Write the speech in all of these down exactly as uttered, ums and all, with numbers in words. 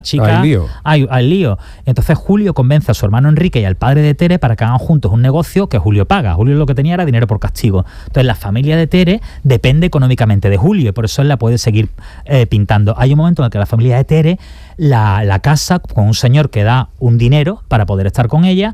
chica... Hay lío. Hay, hay lío. Entonces Julio convence a su hermano Enrique y al padre de Tere para que hagan juntos un negocio que Julio paga. Julio lo que tenía era dinero por castigo. Entonces la familia de Tere depende económicamente de Julio y por eso él la puede seguir eh, pintando. Hay un momento en el que la familia de Tere la, la casa con un señor que da un dinero para poder estar con ella.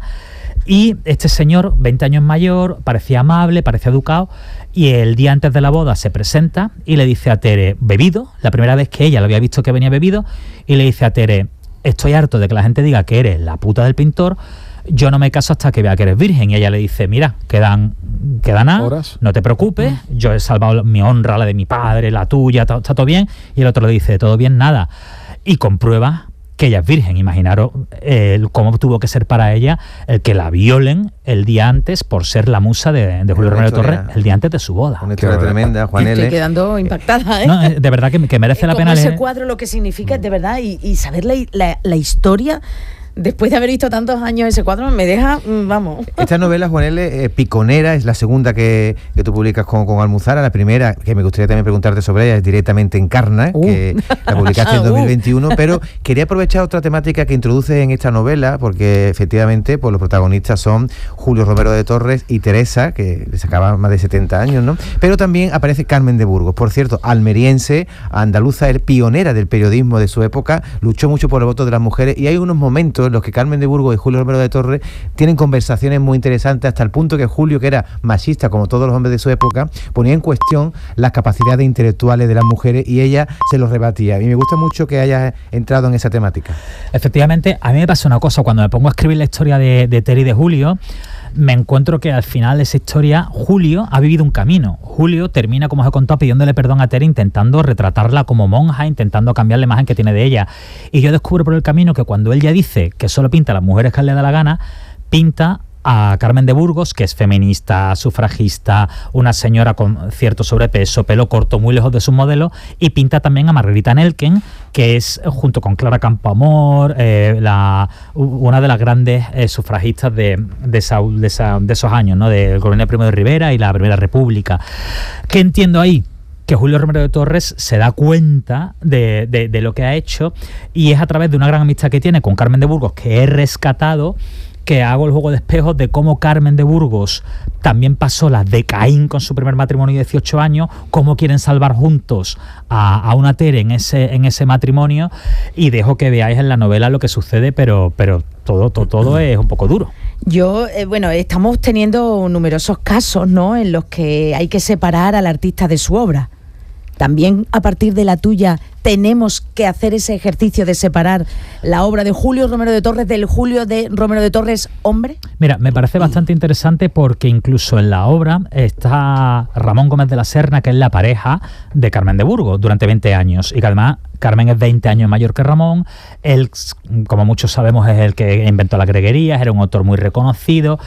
Y este señor, veinte años mayor, parecía amable, parecía educado, y el día antes de la boda se presenta y le dice a Tere, bebido, la primera vez que ella lo había visto que venía bebido, y le dice a Tere, estoy harto de que la gente diga que eres la puta del pintor, yo no me caso hasta que vea que eres virgen. Y ella le dice, mira, quedan, quedan nada, no te preocupes, yo he salvado mi honra, la de mi padre, la tuya, está, está todo bien. Y el otro le dice, todo bien, nada. Y comprueba que ella es virgen. Imaginaros eh, cómo tuvo que ser para ella el que la violen el día antes por ser la musa de, de Julio Romero de Torres el día antes de su boda. Una historia tremenda, Juan L. Estoy quedando impactada, ¿eh? No, de verdad que, que merece es la como pena ese leer. cuadro lo que significa, de verdad, y, y saber la, la, la historia. Después de haber visto tantos años ese cuadro, me deja, vamos. Esta novela, Juan L., eh, Piconera, es la segunda que, que tú publicas con, con Almuzara. La primera, que me gustaría también preguntarte sobre ella, es directamente Encarna, uh. que la publicaste en dos mil veintiuno. Uh. Pero quería aprovechar otra temática que introduces en esta novela, porque efectivamente pues, los protagonistas son Julio Romero de Torres y Teresa, que le sacaba más de setenta años, ¿no? Pero también aparece Carmen de Burgos, por cierto, almeriense, andaluza, pionera del periodismo de su época, luchó mucho por el voto de las mujeres, y hay unos momentos en los que Carmen de Burgos y Julio Romero de Torres tienen conversaciones muy interesantes, hasta el punto que Julio, que era machista como todos los hombres de su época, ponía en cuestión las capacidades intelectuales de las mujeres y ella se los rebatía. Y me gusta mucho que hayas entrado en esa temática. Efectivamente, a mí me pasa una cosa, cuando me pongo a escribir la historia de, de Tere y de Julio, me encuentro que al final de esa historia Julio ha vivido un camino. Julio termina, como os he contado, pidiéndole perdón a Tere, intentando retratarla como monja, intentando cambiar la imagen que tiene de ella. Y yo descubro por el camino que cuando él ya dice que solo pinta a las mujeres que le da la gana, pinta a Carmen de Burgos, que es feminista, sufragista, una señora con cierto sobrepeso, pelo corto, muy lejos de sus modelos, y pinta también a Margarita Nelken, que es, junto con Clara Campoamor, eh, la, una de las grandes eh, sufragistas de, de, esa, de, esa, de esos años, ¿no? Del gobierno Primo de Rivera y la Primera República. ¿Qué entiendo ahí? Que Julio Romero de Torres se da cuenta de, de, de lo que ha hecho, y es a través de una gran amistad que tiene con Carmen de Burgos, que he rescatado, que hago el juego de espejos de cómo Carmen de Burgos también pasó las de Caín con su primer matrimonio de dieciocho años, cómo quieren salvar juntos a, a una Tere en ese, en ese matrimonio, y dejo que veáis en la novela lo que sucede, pero, pero todo, todo, todo es un poco duro. Yo, eh, bueno, estamos teniendo numerosos casos, ¿no?, en los que hay que separar al artista de su obra. También a partir de la tuya tenemos que hacer ese ejercicio de separar la obra de Julio Romero de Torres del Julio de Romero de Torres hombre. Mira, me parece bastante interesante porque incluso en la obra está Ramón Gómez de la Serna, que es la pareja de Carmen de Burgos durante veinte años, y que además Carmen es veinte años mayor que Ramón. Él, como muchos sabemos, es el que inventó las greguerías, era un autor muy reconocido.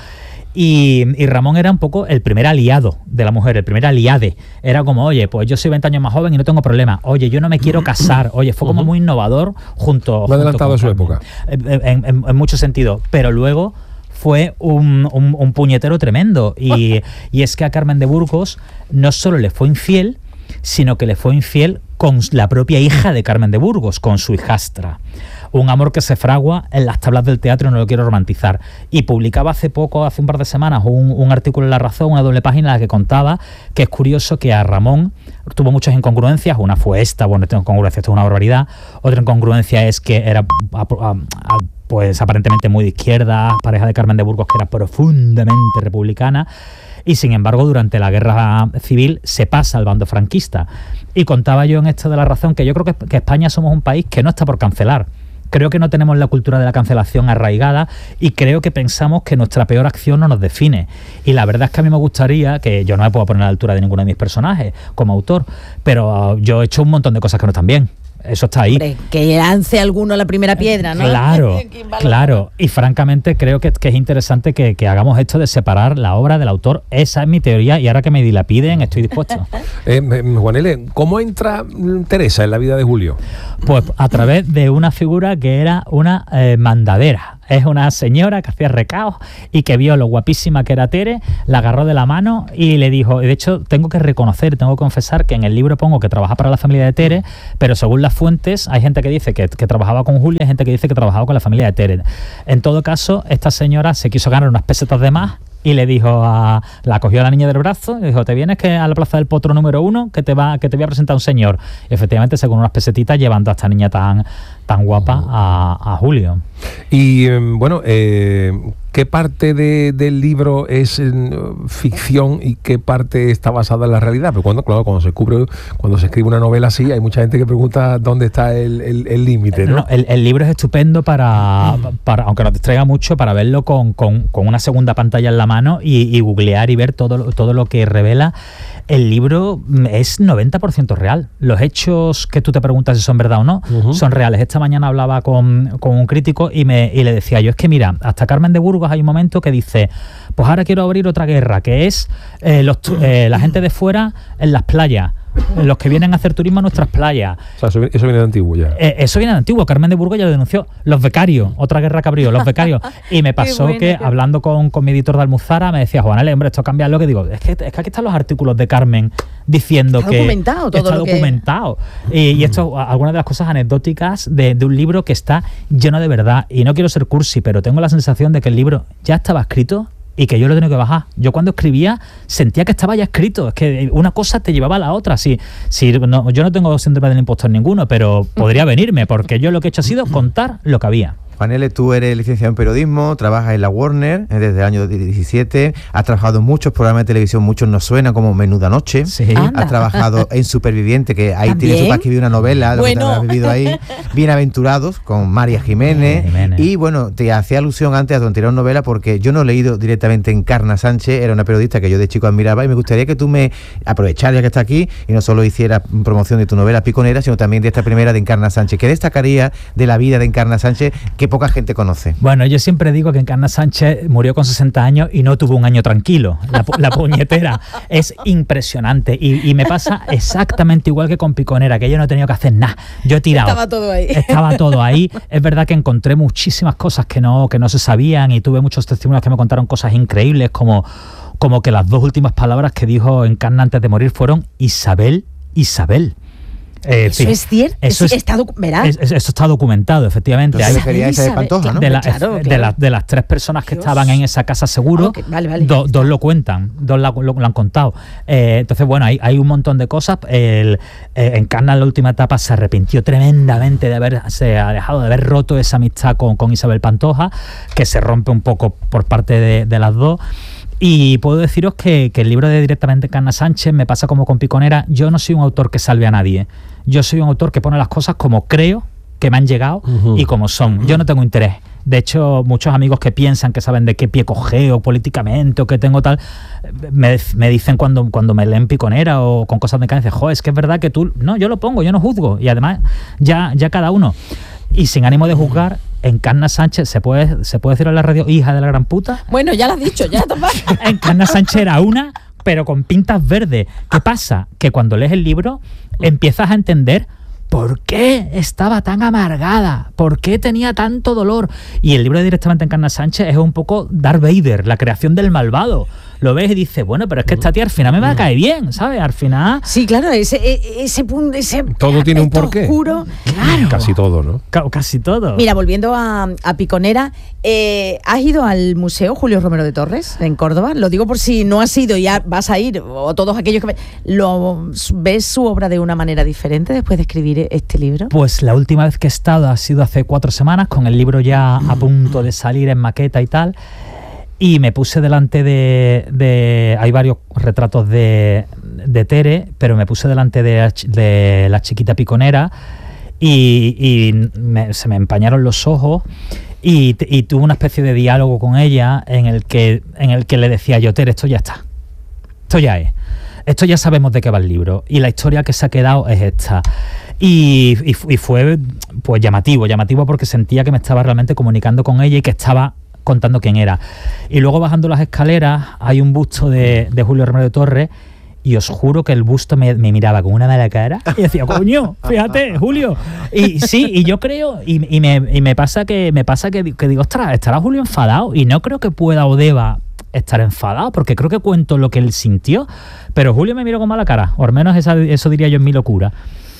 Y, y Ramón era un poco el primer aliado de la mujer, el primer aliade. Era como, oye, pues yo soy veinte años más joven y no tengo problema. Oye, yo no me quiero casar. Oye, fue como muy innovador junto... Muy adelantado a su época. En, en, en, en muchos sentidos. Pero luego fue un, un, un puñetero tremendo. Y, y es que a Carmen de Burgos no solo le fue infiel, sino que le fue infiel con la propia hija de Carmen de Burgos, con su hijastra. Un amor que se fragua en las tablas del teatro, no lo quiero romantizar. Y publicaba hace poco, hace un par de semanas, un, un artículo en La Razón, una doble página en la que contaba que es curioso que a Ramón tuvo muchas incongruencias. Una fue esta, bueno, esta incongruencia, esto es una barbaridad. Otra incongruencia es que era a, a, a, pues aparentemente muy de izquierda, pareja de Carmen de Burgos, que era profundamente republicana. Y sin embargo, durante la guerra civil se pasa al bando franquista. Y contaba yo en esto de La Razón que yo creo que, que España somos un país que no está por cancelar. Creo que no tenemos la cultura de la cancelación arraigada, y creo que pensamos que nuestra peor acción no nos define. Y la verdad es que a mí me gustaría, que yo no me puedo poner a la altura de ninguno de mis personajes como autor, pero uh, yo he hecho un montón de cosas que no están bien. Eso está ahí. Hombre, que lance alguno la primera piedra, ¿no? Claro, claro. Y francamente creo que, que es interesante que, que hagamos esto de separar la obra del autor. Esa es mi teoría, y ahora que me dilapiden estoy dispuesto. eh, Juan L., ¿cómo entra Teresa en la vida de Julio? Pues a través de una figura que era una eh, mandadera. Es una señora que hacía recaos y que vio lo guapísima que era Tere, la agarró de la mano y le dijo, de hecho tengo que reconocer, tengo que confesar que en el libro pongo que trabaja para la familia de Tere, pero según las fuentes hay gente que dice que, que trabajaba con Julia y hay gente que dice que trabajaba con la familia de Tere. En todo caso, esta señora se quiso ganar unas pesetas de más y le dijo a, la cogió a la niña del brazo y le dijo, te vienes que a la Plaza del Potro número uno que te va que te voy a presentar un señor. Y efectivamente se con unas pesetitas llevando a esta niña tan tan guapa a, a Julio. Y bueno, eh, ¿qué parte de, del libro es eh, ficción y qué parte está basada en la realidad? Pero cuando, claro, cuando se escribe, cuando se escribe una novela así, hay mucha gente que pregunta dónde está el límite, ¿no? No, el, el libro es estupendo para, para, aunque nos distraiga mucho, para verlo con, con, con una segunda pantalla en la mano y, y googlear y ver todo, todo lo que revela. El libro es noventa por ciento real. Los hechos que tú te preguntas si son verdad o no, uh-huh. son reales. Esta mañana hablaba con, con un crítico y, me, y le decía yo, es que mira, hasta Carmen de Burgos hay un momento que dice, pues ahora quiero abrir otra guerra, que es eh, los, eh, la gente de fuera en las playas. Los que vienen a hacer turismo a nuestras playas. O sea, eso, eso viene de antiguo ya. Eh, eso viene de antiguo. Carmen de Burgos ya lo denunció. Los becarios, otra guerra que abrió, los becarios. Y me pasó bueno, que, que, hablando con, con mi editor de Almuzara, me decía, Juanale, hombre, esto cambia lo que digo. Es que, es que aquí están los artículos de Carmen diciendo está que documentado todo está lo documentado. Que... Y, y esto, algunas de las cosas anecdóticas de, de un libro que está lleno de verdad. Y no quiero ser cursi, pero tengo la sensación de que el libro ya estaba escrito y que yo lo tengo que bajar. Yo cuando escribía sentía que estaba ya escrito, es que una cosa te llevaba a la otra. Sí, sí, no, yo no tengo síndrome del impostor ninguno, pero podría venirme, porque yo lo que he hecho ha sido contar lo que había. Juanele, tú eres licenciado en periodismo, trabajas en la Warner desde el año diecisiete, has trabajado en muchos programas de televisión, muchos nos suenan como Menuda Noche, sí. Has trabajado en Superviviente, que ahí ¿También? tienes tú para escribir una novela, lo bueno. que te has vivido ahí, Bienaventurados, con María Jiménez, Jiménez, y bueno, te hacía alusión antes a tu anterior novela, porque yo no he leído directamente Encarna Sánchez, era una periodista que yo de chico admiraba, y me gustaría que tú me aprovecharas ya que está aquí, y no solo hicieras promoción de tu novela Piconera, sino también de esta primera de Encarna Sánchez. ¿Qué destacaría de la vida de Encarna Sánchez que poca gente conoce? Bueno, yo siempre digo que Encarna Sánchez murió con sesenta años y no tuvo un año tranquilo. La, la puñetera es impresionante y, y me pasa exactamente igual que con Piconera, que yo no he tenido que hacer nada. Yo he tirado. Estaba todo ahí. Estaba todo ahí. Es verdad que encontré muchísimas cosas que no, que no se sabían y tuve muchos testimonios que me contaron cosas increíbles, como, como que las dos últimas palabras que dijo Encarna antes de morir fueron Isabel, Isabel. Eh, eso sí, es cierto, eso, es, está es, eso está documentado, efectivamente. Se refería a esa de Pantoja, ¿no? De, la, claro, de, claro. La, de las tres personas que Dios. estaban en esa casa seguro, okay, vale, vale, do, dos lo cuentan, dos la, lo, lo han contado. Eh, entonces, bueno, hay, hay un montón de cosas. El, eh, Encarna en la última etapa se arrepintió tremendamente de haberse alejado, de haber roto esa amistad con, con Isabel Pantoja, que se rompe un poco por parte de, de las dos. Y puedo deciros que, que el libro de directamente Encarna Sánchez me pasa como con Piconera. Yo no soy un autor que salve a nadie. Yo soy un autor que pone las cosas como creo que me han llegado uh-huh. y como son. Yo no tengo interés. De hecho, muchos amigos que piensan que saben de qué pie cogeo políticamente o que tengo tal, me, me dicen cuando, cuando me leen Piconera o con cosas de Encarna, dicen, jo, es que es verdad que tú... No, yo lo pongo, yo no juzgo. Y además, ya, ya cada uno... Y sin ánimo de juzgar, Encarna Sánchez, ¿se puede, ¿se puede decir en la radio hija de la gran puta? Bueno, ya lo has dicho, ya. Encarna Sánchez era una, pero con pintas verdes. ¿Qué pasa? Que cuando lees el libro empiezas a entender por qué estaba tan amargada, por qué tenía tanto dolor. Y el libro de directamente Encarna Sánchez es un poco Darth Vader, la creación del malvado. Lo ves y dices, bueno, pero es que esta tía al final me va a caer bien, ¿sabes? Al final... Sí, claro, ese, ese punto... Ese, todo tiene un porqué. Oscuro, claro. Casi todo, ¿no? C- casi todo. Mira, volviendo a, a Piconera, eh, ¿has ido al Museo Julio Romero de Torres en Córdoba? Lo digo por si no has ido y ya vas a ir, o todos aquellos que... ¿Lo ves su obra de una manera diferente después de escribir este libro? Pues la última vez que he estado ha sido hace cuatro semanas, con el libro ya a punto de salir en maqueta y tal... Y me puse delante de, de... Hay varios retratos de, de Tere, pero me puse delante de, de la chiquita Piconera y, y me, se me empañaron los ojos y, y tuve una especie de diálogo con ella en el que, en el que le decía yo, Tere, esto ya está. Esto ya es. Esto ya sabemos de qué va el libro. Y la historia que se ha quedado es esta. Y, y, y fue pues llamativo, llamativo porque sentía que me estaba realmente comunicando con ella y que estaba... contando quién era. Y luego bajando las escaleras hay un busto de, de Julio Romero de Torres y os juro que el busto me, me miraba con una mala cara y decía, coño, fíjate, Julio. Y sí, y yo creo, y, y, me, y me pasa que me pasa que, que digo, ostras, estará Julio enfadado, y no creo que pueda o deba estar enfadado, porque creo que cuento lo que él sintió, pero Julio me miró con mala cara, o al menos esa, eso diría yo en mi locura.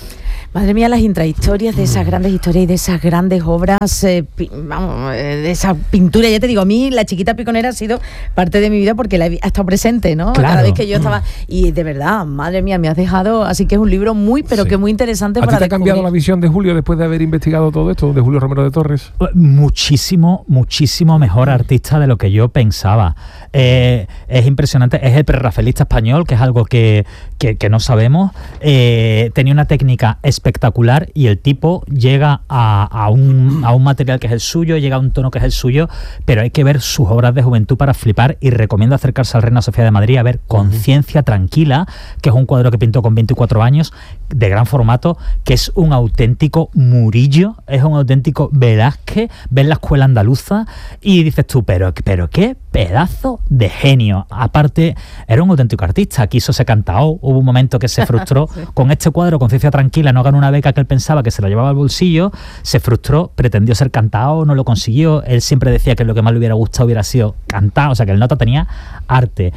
Madre mía, las intrahistorias de esas grandes historias y de esas grandes obras, eh, pi, vamos, eh, de esa pintura. Ya te digo, a mí La chiquita piconera ha sido parte de mi vida porque la he, ha estado presente, ¿no? Claro. Cada vez que yo estaba... Y de verdad, madre mía, me has dejado... Así que es un libro muy, pero Sí. que muy interesante ¿A ti para te ha cambiado la descubrir. visión de Julio después de haber investigado todo esto, de Julio Romero de Torres? Muchísimo, muchísimo mejor artista de lo que yo pensaba. Eh, es impresionante, es el prerrafaelista español, que es algo que, que, que no sabemos. Eh, tenía una técnica espectacular y el tipo llega a, a, un, a un material que es el suyo, llega a un tono que es el suyo, pero hay que ver sus obras de juventud para flipar, y recomiendo acercarse al Reina Sofía de Madrid a ver Conciencia Tranquila, que es un cuadro que pintó con veinticuatro años, de gran formato, que es un auténtico Murillo, es un auténtico Velázquez. Ves la escuela andaluza y dices tú, pero, pero qué pedazo de genio. Aparte, era un auténtico artista, quiso ser cantao, hubo un momento que se frustró sí. con este cuadro, Conciencia Tranquila, no ganó una beca que él pensaba que se la llevaba al bolsillo, se frustró, pretendió ser cantao, no lo consiguió, él siempre decía que lo que más le hubiera gustado hubiera sido cantar, o sea que el nota tenía arte.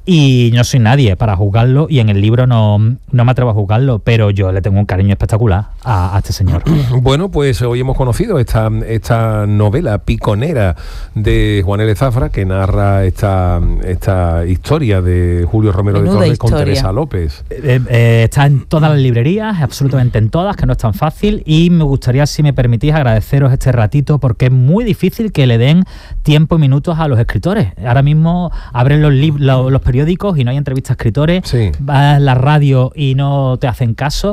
Y no soy nadie para juzgarlo, y en el libro no, no me atrevo a juzgarlo, pero yo le tengo un cariño espectacular a, a este señor. Bueno, pues hoy hemos conocido esta, esta novela piconera de Juan L. Zafra, que narra esta, esta historia de Julio Romero Menuda de Torres historia. con Teresa López. Eh, eh, está en todas las librerías, absolutamente en todas, que no es tan fácil, y me gustaría, si me permitís, agradeceros este ratito, porque es muy difícil que le den tiempo y minutos a los escritores. Ahora mismo abren los, lib- los, los periódicos y no hay entrevistas a escritores, Sí. vas a la radio y no te hacen caso.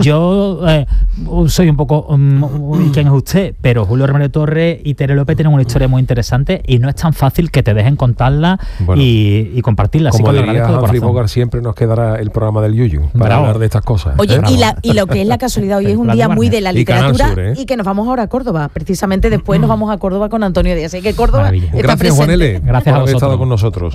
Yo eh, soy un poco um, ¿quién es usted? Pero Julio Romero de Torres y Tere López tienen una historia muy interesante y no es tan fácil que te dejen contarla Bueno, y, y compartirla. Así Como que lo diría agradezco de Humphrey corazón. Bogart, siempre nos quedará el programa del Yuyu para Bravo. hablar de estas cosas. Oye, ¿eh? y, la, y lo que es la casualidad, hoy es un Película día de muy Warner. de la Y Canal literatura, Sur, ¿eh? y que nos vamos ahora a Córdoba. Precisamente después nos vamos a Córdoba con Antonio Díaz. Así que Córdoba Maravilla. está Gracias, Juan presente. L. Gracias por a haber vosotros. estado con nosotros.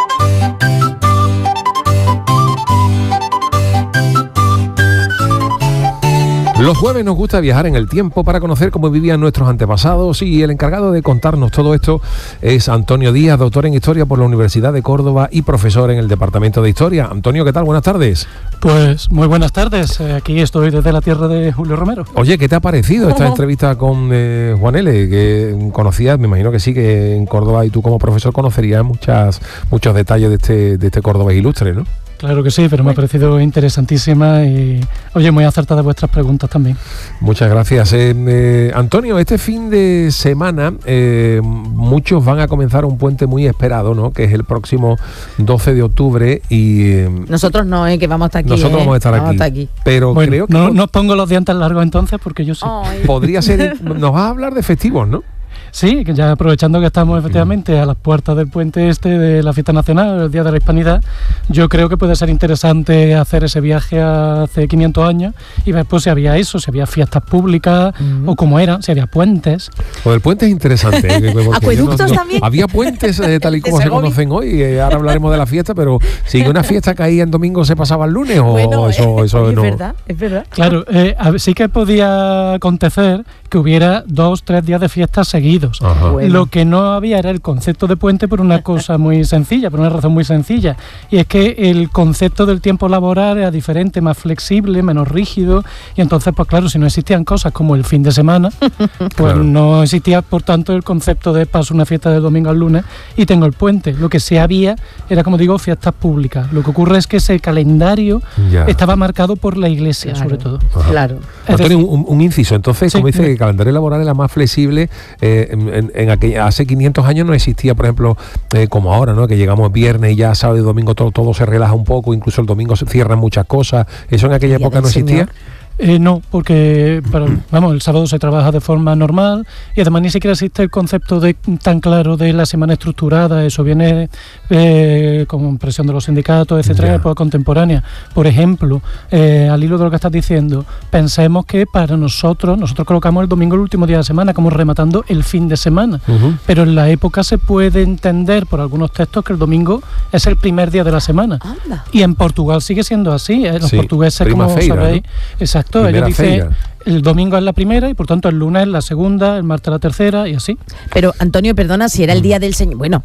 Los jueves nos gusta viajar en el tiempo para conocer cómo vivían nuestros antepasados, y el encargado de contarnos todo esto es Antonio Díaz, doctor en Historia por la Universidad de Córdoba y profesor en el Departamento de Historia. Antonio, ¿qué tal? Buenas tardes. Pues muy buenas tardes, eh, aquí estoy desde la tierra de Julio Romero. Oye, ¿qué te ha parecido esta entrevista con eh, Juan L? Que conocías, me imagino que sí, que en Córdoba y tú como profesor conocerías muchas, muchos detalles de este, de este Córdoba ilustre, ¿no? Claro que sí, pero me ha parecido interesantísima y, oye, muy acertadas vuestras preguntas también. Muchas gracias. Eh, eh, Antonio, este fin de semana eh, muchos van a comenzar un puente muy esperado, ¿no? Que es el próximo doce de octubre y... Eh, Nosotros no, eh, que vamos hasta aquí. nosotros eh. vamos a estar aquí. hasta aquí. Pero Bueno, creo que no, pod- no os pongo los dientes largos entonces porque yo sí. Ay. podría ser... Nos vas a hablar de festivos, ¿no? Sí, que ya aprovechando que estamos efectivamente a las puertas del puente este de la fiesta nacional, el Día de la Hispanidad, yo creo que puede ser interesante hacer ese viaje hace quinientos años y ver pues si había eso, si había fiestas públicas o cómo eran, si había puentes. Lo del puente es interesante. ¿eh? Porque yo ¿Acueductos también? Había puentes eh, tal y como De se Segovia. conocen hoy. eh, ahora hablaremos de la fiesta, pero si una fiesta caía en domingo se pasaba el lunes o Bueno, eso, eh, eso oye, no. es verdad, es verdad. Claro, eh, a ver, sí que podía acontecer que hubiera dos, tres días de fiestas seguidos. Ajá. Bueno. Lo que no había era el concepto de puente por una cosa muy sencilla, por una razón muy sencilla. Y es que el concepto del tiempo laboral era diferente, más flexible, menos rígido. Y entonces, pues claro, si no existían cosas como el fin de semana, pues Claro. no existía, por tanto, el concepto de paso una fiesta del domingo al lunes y tengo el puente. Lo que sí había era, como digo, fiestas públicas. Lo que ocurre es que ese calendario Ya. estaba marcado por la iglesia, Claro. sobre todo. Ajá. Claro. Es Antonio, decir- un, un inciso. Entonces, Sí, como dice dime. que el calendario laboral era más flexible, eh, en, en- en aquella- hace quinientos años no existía, por ejemplo, eh, como ahora, ¿no? Que llegamos viernes y ya sábado y domingo todo, todo se relaja un poco, incluso el domingo se cierran muchas cosas. ¿Eso en aquella Día época del no existía? Señor. Eh, no, porque para, vamos, el sábado se trabaja de forma normal y además ni siquiera existe el concepto de, tan claro de la semana estructurada. Eso viene eh, con presión de los sindicatos, etcétera, en la época contemporánea. Por ejemplo, eh, al hilo de lo que estás diciendo, pensemos que para nosotros, nosotros colocamos el domingo el último día de la semana, como rematando el fin de semana. Uh-huh. Pero en la época se puede entender por algunos textos que el domingo es el primer día de la semana. Anda. Y en Portugal sigue siendo así. ¿eh? Los sí, portugueses, como feira, sabéis, ¿no? Exacto. Ellos dicen el domingo es la primera y por tanto el lunes es la segunda, el martes la tercera y así. Pero Antonio, perdona, si era el día del Señor, bueno,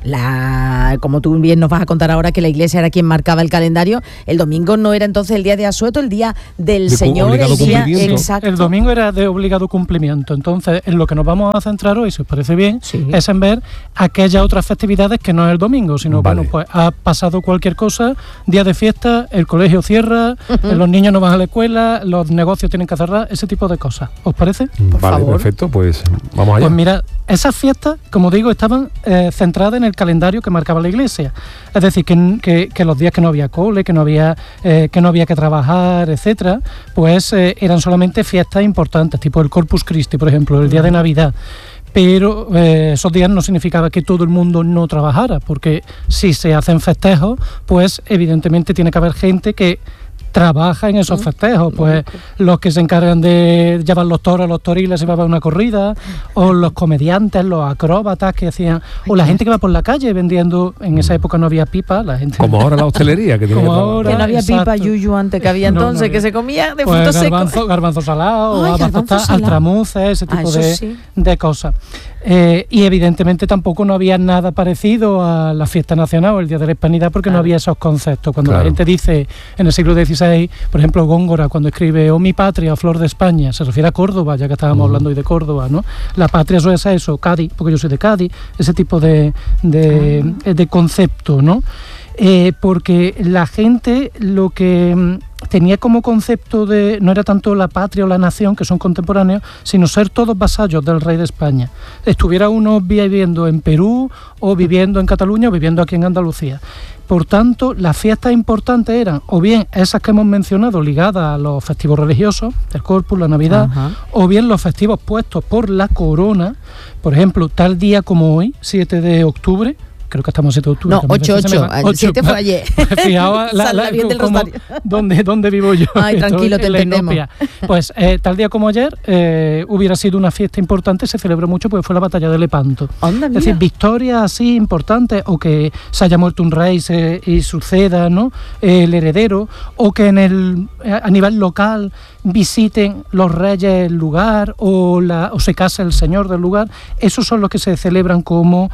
la como tú bien nos vas a contar ahora que la Iglesia era quien marcaba el calendario, el domingo no era entonces el día de asueto, el día del de Señor, el día exacto. El domingo era de obligado cumplimiento. Entonces, en lo que nos vamos a centrar hoy, si os parece bien, sí. es en ver aquellas otras festividades que no es el domingo, sino vale. bueno, pues ha pasado cualquier cosa, día de fiesta, el colegio cierra, uh-huh. los niños no van a la escuela, los negocios tienen que cerrar, ese tipo de cosas. ¿Os parece? Por vale, favor. Perfecto, pues vamos allá. Pues mira, esas fiestas, como digo, estaban eh, centradas en el calendario que marcaba la Iglesia. Es decir, que, que, que los días que no había cole, que no había, eh, que no había que trabajar, etcétera, pues eh, eran solamente fiestas importantes, tipo el Corpus Christi, por ejemplo, el día de Navidad. Pero eh, esos días no significaba que todo el mundo no trabajara, porque si se hacen festejos, pues evidentemente tiene que haber gente que trabaja en esos festejos, pues los que se encargan de llevar los toros, los toriles, se llevaban una corrida, o los comediantes, los acróbatas que hacían, o la gente que va por la calle vendiendo, en esa época no había pipa, la gente... Como ahora la hostelería, que tiene Como ahora, que no había exacto. pipa, yuyu antes, que había entonces, no, no había. Que se comía de pues frutos garbanzo, secos. Garbanzo salado, Ay, garbanzo salado. Altramuces, ese tipo ah, de, sí. de cosas. Eh, y evidentemente tampoco no había nada parecido a la fiesta nacional o el Día de la Hispanidad, porque claro. no había esos conceptos. Cuando claro. la gente dice en el siglo dieciséis, por ejemplo, Góngora, cuando escribe "Oh mi patria, flor de España", se refiere a Córdoba, ya que estábamos uh-huh. hablando hoy de Córdoba, ¿no? La patria suele ser eso, Cádiz, porque yo soy de Cádiz, ese tipo de, de, uh-huh. de concepto, ¿no? Eh, porque la gente lo que tenía como concepto de no era tanto la patria o la nación, que son contemporáneos, sino ser todos vasallos del rey de España. Estuviera uno viviendo en Perú o viviendo en Cataluña o viviendo aquí en Andalucía. Por tanto, las fiestas importantes eran o bien esas que hemos mencionado ligadas a los festivos religiosos, el Corpus, la Navidad, uh-huh. o bien los festivos puestos por la corona, por ejemplo, tal día como hoy, siete de octubre, creo que estamos siete de octubre. No, ocho, ocho. El siete fue ayer. Fijaos la, la, como, donde, donde vivo yo. Ay, tranquilo, te entendemos. Pues eh, tal día como ayer eh, hubiera sido una fiesta importante, se celebró mucho porque fue la batalla de Lepanto. Anda, es decir, victorias así importantes, o que se haya muerto un rey se, y suceda, ¿no? el heredero, o que en el a nivel local visiten los reyes el lugar o, la, o se case el señor del lugar. Esos son los que se celebran como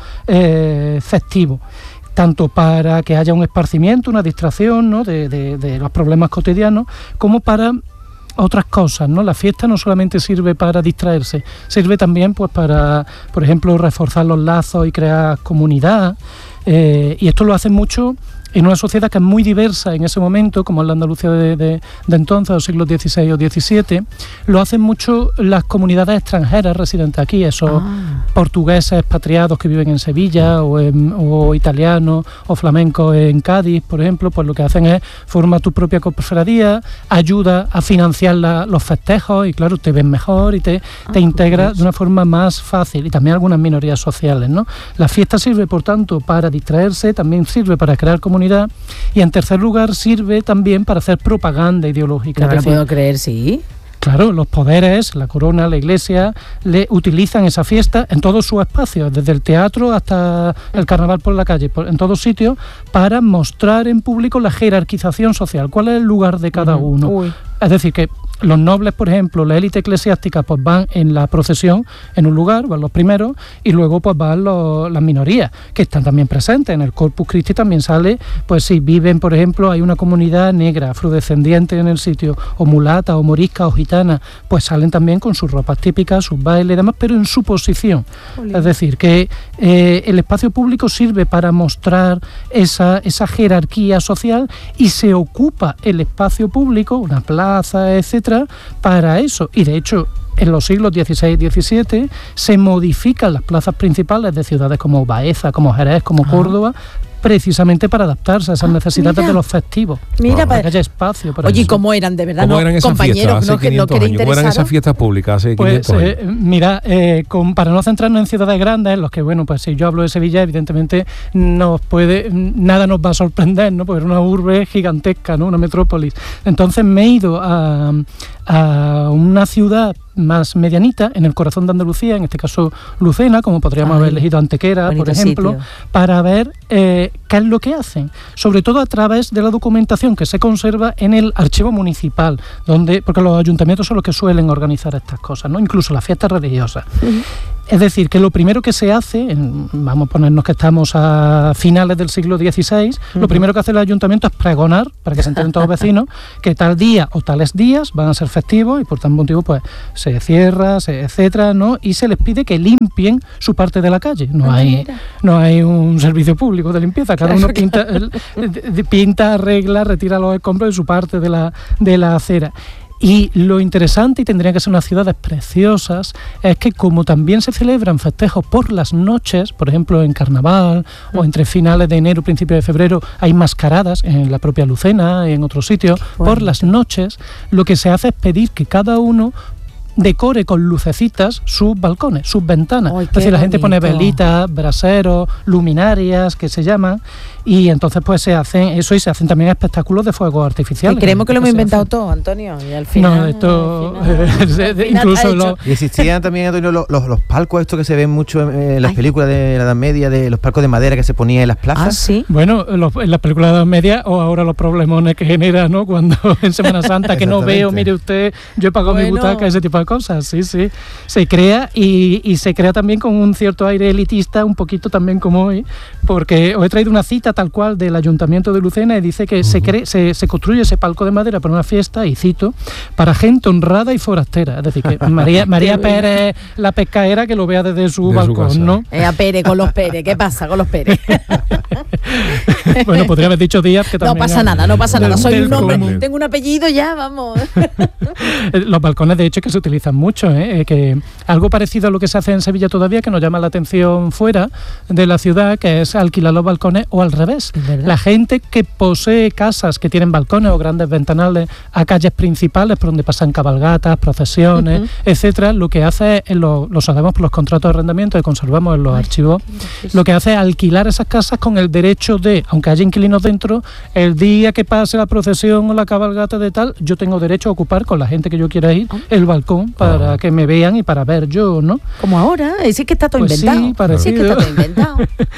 eh, festivos, tanto para que haya un esparcimiento, una distracción, ¿no? de, de, de los problemas cotidianos, como para otras cosas, ¿no? La fiesta no solamente sirve para distraerse, sirve también pues para, por ejemplo, reforzar los lazos y crear comunidad, eh, y esto lo hacen mucho en una sociedad que es muy diversa en ese momento, como es la Andalucía de, de, de entonces, los siglos dieciséis o diecisiete, lo hacen mucho las comunidades extranjeras residentes aquí, esos ah. portugueses expatriados que viven en Sevilla, o, en, o italianos o flamencos en Cádiz, por ejemplo, pues lo que hacen es formar tu propia cofradía, ayuda a financiar la, los festejos, y claro, te ven mejor y te, ah, te integra de una forma más fácil, y también algunas minorías sociales, ¿no? La fiesta sirve, por tanto, para distraerse, también sirve para crear comunidad, y en tercer lugar sirve también para hacer propaganda ideológica. No me lo puedo creer, sí. Claro, los poderes, la corona, la iglesia, le utilizan esa fiesta en todos sus espacios, desde el teatro hasta el carnaval por la calle, por, en todos sitios, para mostrar en público la jerarquización social, cuál es el lugar de cada uh-huh. uno. Uy. Es decir, que los nobles, por ejemplo, la élite eclesiástica, pues van en la procesión en un lugar, van los primeros, y luego pues van los, las minorías, que están también presentes. En el Corpus Christi también sale, pues si viven, por ejemplo, hay una comunidad negra, afrodescendiente en el sitio, o mulata, o morisca, o gitana, pues salen también con sus ropas típicas, sus bailes y demás, pero en su posición. Olé. Es decir, que eh, el espacio público sirve para mostrar esa, esa jerarquía social, y se ocupa el espacio público, una plaza, etcétera, para eso. Y de hecho, en los siglos dieciséis y diecisiete se modifican las plazas principales de ciudades como Baeza, como Jerez, como ah. Córdoba, precisamente para adaptarse a esas ah, necesidades mira. de los festivos. Mira, para que haya espacio para oye, eso. ¿cómo eran de verdad? ¿Cómo no, eran esas compañeros, fiestas no, hace que no quinientos años? ¿Cómo eran esas fiestas públicas hace pues, quinientos años? Eh, mira, eh, con, para no centrarnos en ciudades grandes, en los que, bueno, pues si yo hablo de Sevilla, evidentemente nos puede, nada nos va a sorprender, ¿no? Porque era una urbe gigantesca, ¿no? Una metrópolis. Entonces me he ido a, a una ciudad más medianita, en el corazón de Andalucía, en este caso Lucena, como podríamos Ay, haber elegido Antequera, por ejemplo, sitio. para ver eh, qué es lo que hacen, sobre todo a través de la documentación que se conserva en el archivo municipal, donde porque los ayuntamientos son los que suelen organizar estas cosas, ¿no? Incluso las fiestas religiosas. Uh-huh. Es decir, que lo primero que se hace, en, vamos a ponernos que estamos a finales del siglo dieciséis, uh-huh. lo primero que hace el ayuntamiento es pregonar, para que se enteren todos los vecinos, que tal día o tales días van a ser festivos y por tal motivo pues se cierra, se, etcétera, ¿no? Y se les pide que limpien su parte de la calle. No hay, no hay un servicio público de limpieza, cada uno pinta, el, pinta, arregla, retira los escombros de su parte de la, de la acera. Y lo interesante, y tendrían que ser unas ciudades preciosas, es que como también se celebran festejos por las noches, por ejemplo en Carnaval, mm. o entre finales de enero, principios de febrero, hay mascaradas en la propia Lucena, en otros sitios, bueno. por las noches, lo que se hace es pedir que cada uno decore con lucecitas sus balcones, sus ventanas. Ay, es decir, la gente pone velitas, braseros, luminarias, que se llaman, y entonces pues se hacen eso y se hacen también espectáculos de fuegos artificiales. Y creemos que lo hemos inventado todo, Antonio, y al final... No, esto... Al final, al final incluso lo... Y existían también, Antonio, los, los, los palcos estos que se ven mucho en las Ay. películas de la Edad Media, de los palcos de madera que se ponían en las plazas. Ah, ¿sí? Bueno, los, en las películas de la Edad Media, o ahora los problemones que genera, ¿no? Cuando en Semana Santa que no veo, mire usted, yo he pagado bueno. mi butaca, ese tipo de cosas, sí, sí. Se crea y, y se crea también con un cierto aire elitista, un poquito también como hoy, porque os he traído una cita tal cual del Ayuntamiento de Lucena y dice que uh-huh. se, cree, se, se construye ese palco de madera para una fiesta, y cito, para gente honrada y forastera. Es decir, que María, María Pérez, la pescaera, que lo vea desde su de balcón, su ¿no? Eh, a Pérez, con los Pérez, ¿qué pasa con los Pérez? Bueno, podría haber dicho Díaz, que también... No pasa nada, no pasa nada, soy un hombre, común. tengo un apellido ya, vamos. Los balcones, de hecho, que se utilizan mucho, ¿eh? Que algo parecido a lo que se hace en Sevilla todavía, que nos llama la atención fuera de la ciudad, que es alquilar los balcones, o al revés. La gente que posee casas que tienen balcones o grandes ventanales a calles principales por donde pasan cabalgatas, procesiones, uh-huh. etcétera, lo que hace es, lo, lo sabemos por los contratos de arrendamiento que conservamos en los Ay, archivos, lo que hace es alquilar esas casas con el derecho de, aunque haya inquilinos dentro, el día que pase la procesión o la cabalgata de tal, yo tengo derecho a ocupar con la gente que yo quiera ir el balcón para uh-huh. que me vean y para ver yo, ¿no? Como ahora, es que está todo pues inventado. Sí, parecido. Sí, que está todo inventado.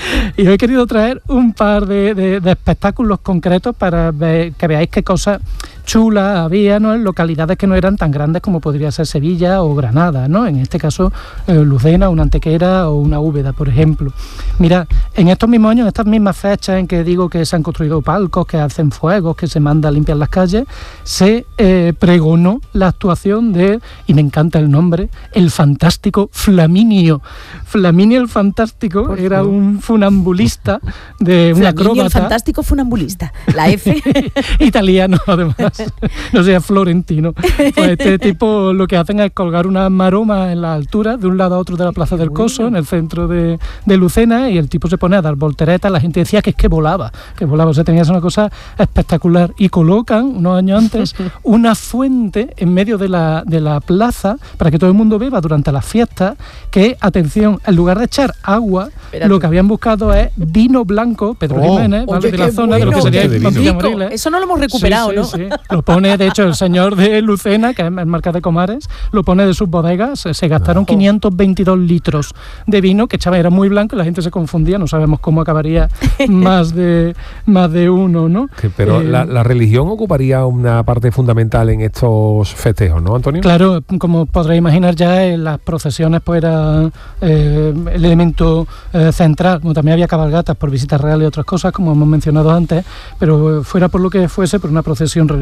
Y hoy he querido traer un par de, de, de espectáculos concretos para ver, que veáis qué cosas chulas había, ¿no? En localidades que no eran tan grandes como podría ser Sevilla o Granada, ¿no? En este caso, eh, Lucena, una Antequera o una Úbeda, por ejemplo. Mira, en estos mismos años, en estas mismas fechas en que digo que se han construido palcos, que hacen fuegos, que se manda a limpiar las calles, se eh, pregonó la actuación de, y me encanta el nombre, el fantástico Flaminio. Flaminio el Fantástico por era favor. un funambulista, de un acróbata. Flaminio el Fantástico funambulista, la F. Italiano, además. No sea florentino. Pues este tipo lo que hacen es colgar una maroma en la altura de un lado a otro de la Plaza del Coso, en el centro de, de Lucena, y el tipo se pone a dar volteretas. La gente decía que es que volaba, que volaba, o sea, tenía una cosa espectacular. Y colocan, unos años antes, una fuente en medio de la, de la plaza para que todo el mundo beba durante las fiestas, que, atención, en lugar de echar agua, Espérate. lo que habían buscado es vino blanco, Pedro oh, Jiménez, ¿vale? de la zona, bueno, de lo que sería Montilla Moriles. Eso no lo hemos recuperado, sí, ¿no? Sí, sí. Lo pone, de hecho, el señor de Lucena, que es marca de Comares, lo pone de sus bodegas. Se, se gastaron no. quinientos veintidós litros de vino, que chaval, era muy blanco y la gente se confundía, no sabemos cómo acabaría más de más de uno, ¿no? Que, pero eh, la, la religión ocuparía una parte fundamental en estos festejos, ¿no, Antonio? Claro, como podréis imaginar ya, en las procesiones pues era eh, el elemento eh, central. Bueno, también había cabalgatas por visitas reales y otras cosas, como hemos mencionado antes, pero fuera por lo que fuese, por una procesión religiosa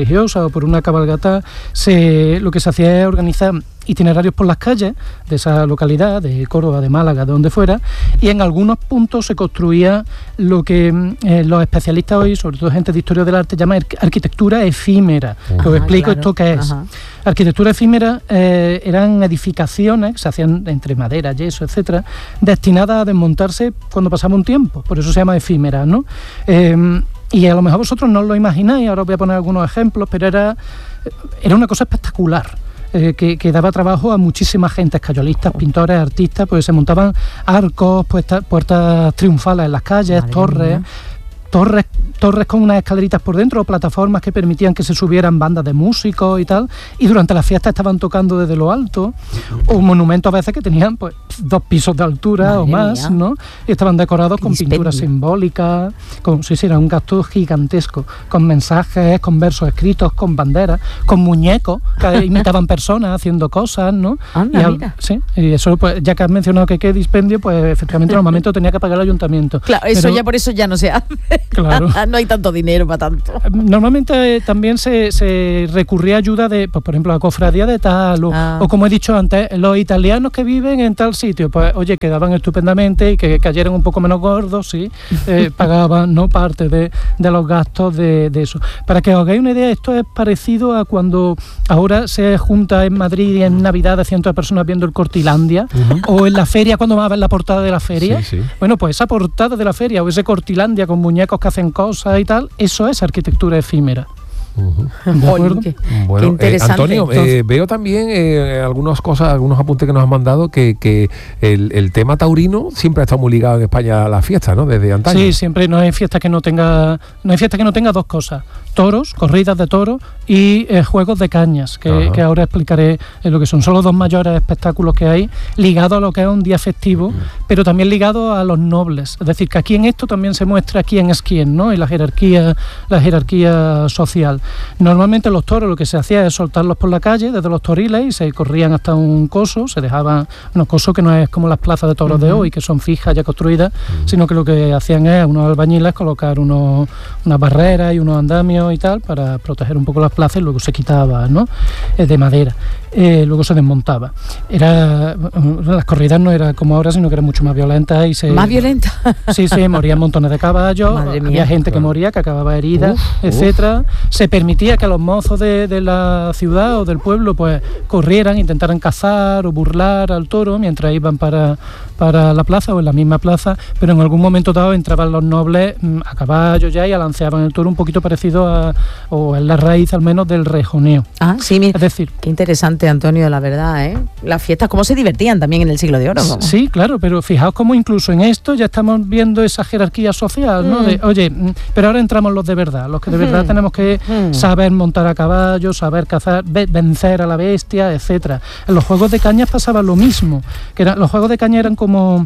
religiosa o por una cabalgata, se, lo que se hacía es organizar itinerarios por las calles de esa localidad, de Córdoba, de Málaga, de donde fuera, y en algunos puntos se construía lo que eh, los especialistas hoy, sobre todo gente de historia del arte, llaman arquitectura efímera. Ajá, os explico claro. esto qué es. Ajá. Arquitectura efímera eh, eran edificaciones que se hacían entre madera, yeso, etcétera, destinadas a desmontarse cuando pasaba un tiempo, por eso se llama efímera, ¿no? Eh, y a lo mejor vosotros no lo imagináis, ahora os voy a poner algunos ejemplos, pero era, era una cosa espectacular. Eh, que, que daba trabajo a muchísima gente, escayolistas, pintores, artistas, pues se montaban arcos, puertas, puertas triunfales en las calles, Madre torres, mía. torres torres con unas escaleritas por dentro o plataformas que permitían que se subieran bandas de músicos y tal, y durante las fiestas estaban tocando desde lo alto, o monumentos a veces que tenían pues dos pisos de altura Madre o más, mía. ¿no? Y estaban decorados con pinturas simbólicas, con, sí, sí, era un gasto gigantesco, con mensajes, con versos escritos, con banderas, con muñecos que imitaban personas haciendo cosas, ¿no? Anda, y, al, mira. Sí, y eso, pues, ya que has mencionado que qué dispendio, pues efectivamente en los momentos tenía que pagar el ayuntamiento. Claro, eso Pero, ya por eso ya no se hace. Claro. No hay tanto dinero para tanto. Normalmente eh, también se, se recurría a ayuda de, pues, por ejemplo, la cofradía de tal, o, ah. o como he dicho antes, los italianos que viven en tal sitio, pues oye, quedaban estupendamente y que cayeran un poco menos gordos, sí, eh, pagaban no parte de, de los gastos de, de eso. Para que os hagáis una idea, esto es parecido a cuando ahora se junta en Madrid y en Navidad cientos de personas viendo el Cortilandia, uh-huh. o en la feria cuando vas a ver la portada de la feria. Sí, sí. Bueno, pues esa portada de la feria o ese Cortilandia con muñecos que hacen cosas y tal, eso es arquitectura efímera. Uh-huh. ¿De acuerdo? Qué, bueno, qué interesante. Eh, Antonio, Entonces, eh, veo también eh, algunas cosas, algunos apuntes que nos han mandado que, que el, el tema taurino siempre ha estado muy ligado en España a las fiestas, ¿no? Desde antaño. Sí, siempre no hay fiesta que no tenga, no hay fiesta que no tenga dos cosas: toros, corridas de toros y eh, juegos de cañas, que, que ahora explicaré eh, lo que son. Son los dos mayores espectáculos que hay, ligados a lo que es un día festivo, uh-huh. pero también ligados a los nobles. Es decir, que aquí en esto también se muestra quién es quién, ¿no? Y la jerarquía, la jerarquía social. Normalmente los toros lo que se hacía es soltarlos por la calle desde los toriles y se corrían hasta un coso, se dejaban unos cosos que no es como las plazas de toros uh-huh. de hoy, que son fijas ya construidas, uh-huh. sino que lo que hacían es unos albañiles colocar unos, unas barreras y unos andamios y tal para proteger un poco las plazas, y luego se quitaba, ¿no? Eh, de madera. Eh, luego se desmontaba. Era, las corridas no eran como ahora, sino que eran mucho más violentas. Y se, ¿Más violentas? Sí, sí, morían montones de caballos, Madre había mía. gente que moría, que acababa herida, uf, etcétera. Uf. Se permitía que los mozos de, de la ciudad o del pueblo pues corrieran, intentaran cazar o burlar al toro mientras iban para, para la plaza o en la misma plaza, pero en algún momento dado entraban los nobles a caballo ya y alanceaban el toro un poquito parecido a, o en la raíz al menos del rejoneo. Ah, sí, mira, es decir, qué interesante, Antonio, la verdad, ¿eh? Las fiestas, cómo se divertían también en el Siglo de Oro. ¿No? Sí, claro, pero fijaos cómo incluso en esto ya estamos viendo esa jerarquía social, ¿no? Mm. De, oye, pero ahora entramos los de verdad, los que de verdad mm. tenemos que mm. saber montar a caballo, saber cazar, vencer a la bestia, etcétera. En los juegos de cañas pasaba lo mismo, que era, los juegos de caña eran como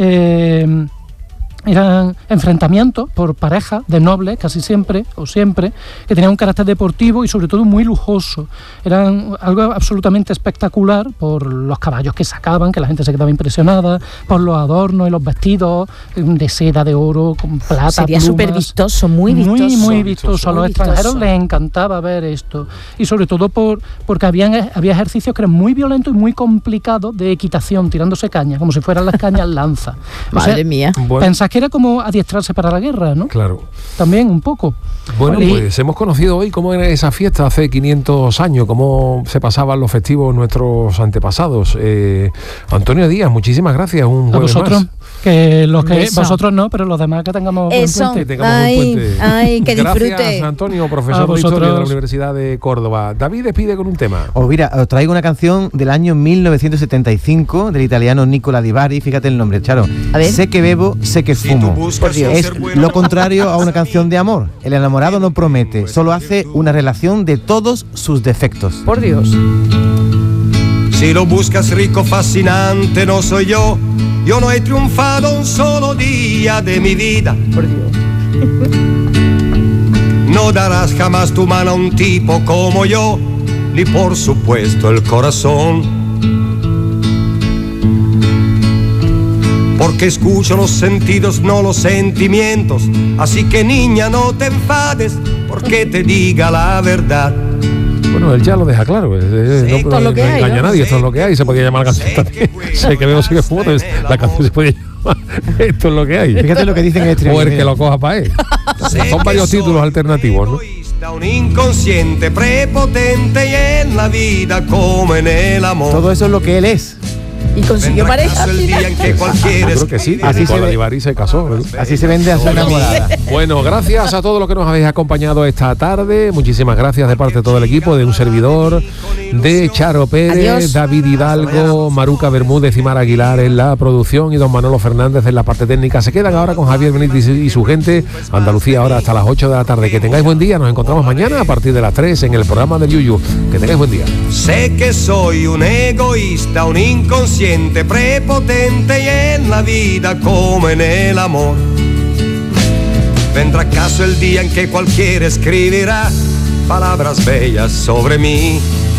Eh, eran enfrentamientos por pareja de nobles, casi siempre, o siempre, que tenían un carácter deportivo y sobre todo muy lujoso. Eran algo absolutamente espectacular por los caballos que sacaban, que la gente se quedaba impresionada, por los adornos y los vestidos de seda, de oro, con plata, Sería súper vistoso, muy vistoso. Muy, muy vistoso. A los muy extranjeros vistoso. les encantaba ver esto. Y sobre todo por porque habían, había ejercicios que eran muy violentos y muy complicados de equitación, tirándose cañas, como si fueran las cañas lanza. Madre o sea, mía. Bueno. Pensás que era como adiestrarse para la guerra, ¿no? Claro. También un poco. Bueno, y, pues hemos conocido hoy cómo era esa fiesta hace quinientos años, cómo se pasaban los festivos nuestros antepasados. Eh, Antonio Díaz, muchísimas gracias. Un a vosotros, más. que los que Eso. vosotros no, pero los demás que tengamos Eso. buen puente. Que tengamos Ay, buen puente. ay, que disfrute. Gracias, Antonio, profesor de Historia de la Universidad de Córdoba. David despide con un tema. Os mira, os traigo una canción del año mil novecientos setenta y cinco del italiano Nicola Di Bari. Fíjate el nombre, Charo. A ver. Sé que bebo, sé que fumo. Por Dios. Es lo contrario a una canción de amor. El enamorado no promete, solo hace una relación de todos sus defectos. Por Dios. Si lo buscas rico, fascinante, no soy yo. Yo no he triunfado un solo día de mi vida. Por Dios. No darás jamás tu mano a un tipo como yo, ni por supuesto el corazón. Porque que escucho los sentidos, no los sentimientos. Así que niña, no te enfades porque te diga la verdad. Bueno, él ya lo deja claro. Eh, no, esto es lo que no hay, engaña ¿no? a nadie, esto es lo que hay. Se podía llamar la canción también. Sé que veo, sigue fumando. La canción se podía llamar Esto es lo que hay. Fíjate lo que dicen en este O el que lo coja para él. Son varios títulos alternativos, ¿no? Un inconsciente, prepotente y en la vida como en el amor. Todo eso es lo que él es. Y consiguió Vendrá pareja. acaso el día en que cualquiera Creo que sí. Así Así se ve. Divari se casó, ¿verdad? Así se vende a su enamorada. Bueno, gracias a todos los que nos habéis acompañado esta tarde. Muchísimas gracias de parte de todo el equipo, de un servidor, de Charo Pérez, Adiós. David Hidalgo, Maruca Bermúdez y Mar Aguilar en la producción y don Manolo Fernández en la parte técnica. Se quedan ahora con Javier Benítez y su gente. Andalucía ahora hasta las ocho de la tarde. Que tengáis buen día. Nos encontramos mañana a partir de las tres en el programa del Yuyu. Que tengáis buen día. Sé que soy un egoísta, un inconsciente, prepotente y en la vida como en el amor. Vendrá acaso el día en que cualquiera escribirá palabras bellas sobre mí.